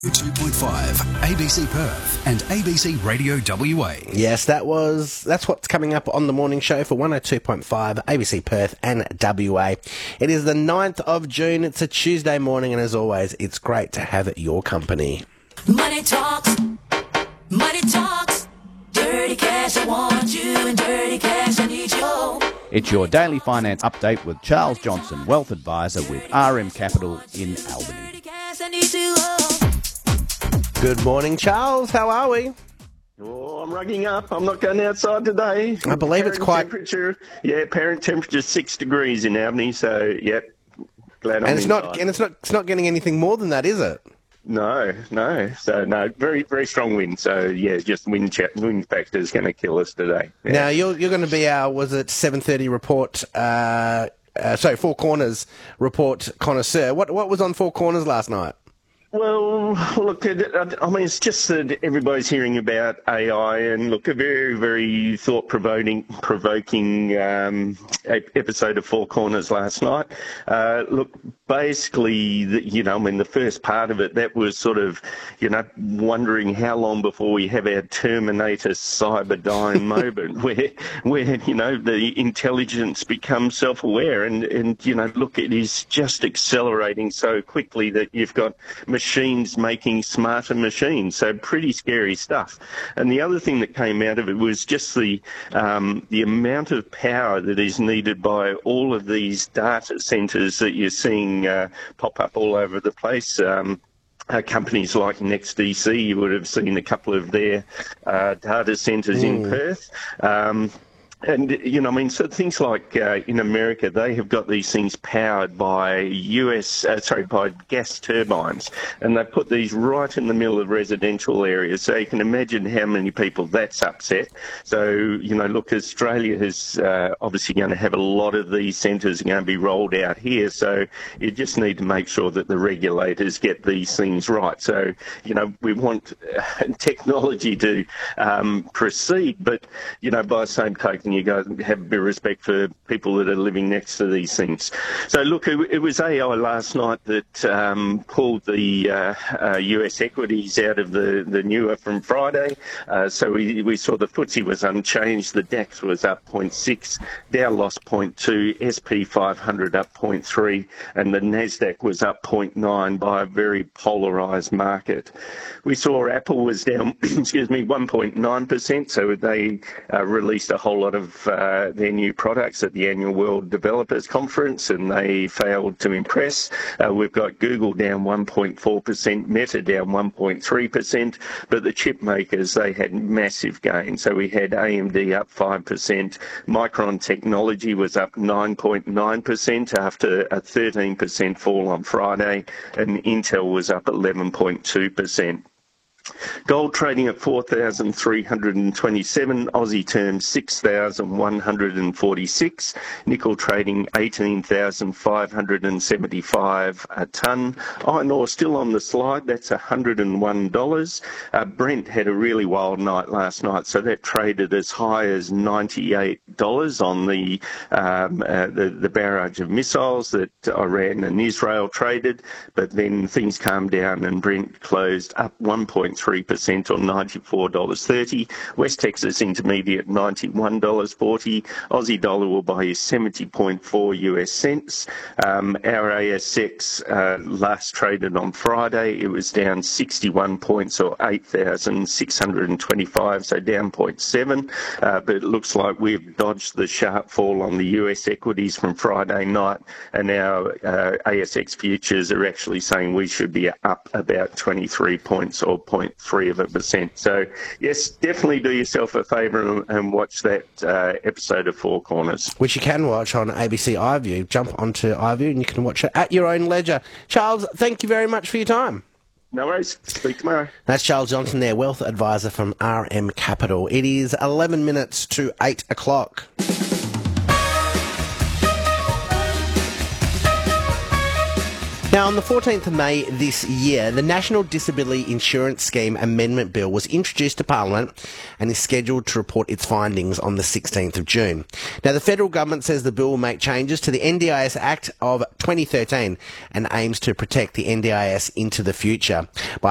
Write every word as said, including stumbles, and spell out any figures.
two point five, A B C Perth and A B C Radio W A. Yes, that was, that's what's coming up on the morning show for one oh two point five, A B C Perth and W A. It is the ninth of June, it's a Tuesday morning, and as always, it's great to have your company. Money talks, money talks, dirty cash, I want you, and dirty cash, I need you. It's your daily finance update with Charles Johnson, Wealth Advisor with R M Capital in Albany. Dirty cash, I need you. Good morning, Charles. How are we? Oh, I'm rugging up. I'm not going outside today. I believe it's Parent quite... temperature. Yeah, parent temperature six degrees in Albany. So, yep, glad I'm And it's inside. not, and it's not, it's not getting anything more than that, is it? No, no. So, no, very, very strong wind. So, yeah, just wind ch- wind factor is going to kill us today. Yeah. Now, you're you're going to be our, was it seven thirty report, uh, uh, sorry, Four Corners report connoisseur. What what was on Four Corners last night? Well, look, it- I mean, it's just that everybody's hearing about A I, and look, a very, very thought-provoking provoking, um, episode of Four Corners last night. Uh, look, basically, the, you know, I mean, the first part of it, that was sort of, you know, wondering how long before we have our Terminator Cyberdyne moment where, where, you know, the intelligence becomes self-aware, and, and, you know, look, it is just accelerating so quickly that you've got machines making smarter machines. So pretty scary stuff. And the other thing that came out of it was just the um, the amount of power that is needed by all of these data centres that you're seeing uh, pop up all over the place. Um, Uh, companies like NextDC, you would have seen a couple of their uh, data centres mm. in Perth. Um, and, you know, I mean, so things like uh, in America, they have got these things powered by U S, uh, sorry, by gas turbines. And they put these right in the middle of residential areas. So you can imagine how many people that's upset. So, you know, look, Australia is uh, obviously going to have a lot of these centres going to be rolled out here. So you just need to make sure that the regulators get these things right. So, you know, we want uh, technology to um, proceed, but, you know, by the same token, you guys have a bit of respect for people that are living next to these things. So, look, it, it was A I last night that um, pulled the uh, uh, U S equities out of the, the newer from Friday. Uh, so we, we saw the F T S E was unchanged, the DAX was up zero point six, Dow lost zero point two, S P five hundred up zero point three, and the NASDAQ was up zero point nine by a very polarised market. We saw Apple was down, excuse me, one point nine percent, so they uh, released a whole lot of of uh, their new products at the annual World Developers Conference, and they failed to impress. Uh, we've got Google down one point four percent, Meta down one point three percent, but the chip makers, they had massive gains. So we had A M D up five percent, Micron Technology was up nine point nine percent after a thirteen percent fall on Friday, and Intel was up eleven point two percent. Gold trading at four thousand three hundred twenty-seven, Aussie terms six thousand one hundred forty-six, nickel trading eighteen thousand five hundred seventy-five a tonne. Iron ore still on the slide, that's one hundred one dollars. Uh, Brent had a really wild night last night, so that traded as high as ninety-eight dollars on the, um, uh, the, the barrage of missiles that Iran and Israel traded, but then things calmed down and Brent closed up one point three percent or ninety-four dollars thirty. West Texas Intermediate ninety-one dollars forty. Aussie dollar will buy you seventy point four US cents. Um, our A S X uh, last traded on Friday, it was down sixty-one points or eight thousand six hundred twenty-five, so down zero point seven. Uh, but it looks like we've dodged the sharp fall on the U S equities from Friday night, and our uh, A S X futures are actually saying we should be up about twenty-three points or zero point three of a percent. So, yes, definitely do yourself a favour and, and watch that uh, episode of Four Corners. Which you can watch on A B C iView. Jump onto iView and you can watch it at your own leisure. Charles, thank you very much for your time. No worries. Speak tomorrow. That's Charles Johnson there, Wealth Advisor from R M Capital. It is eleven minutes to eight o'clock. Now, on the fourteenth of May this year, the National Disability Insurance Scheme Amendment Bill was introduced to Parliament and is scheduled to report its findings on the sixteenth of June. Now, the federal government says the bill will make changes to the N D I S Act of twenty thirteen and aims to protect the N D I S into the future by